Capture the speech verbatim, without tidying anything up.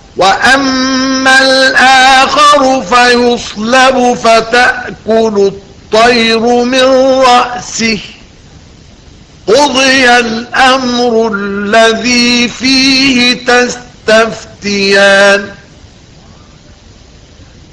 وأما الآخر فيصلب فتأكل الطير من رأسه قضي الأمر الذي فيه تستفتيان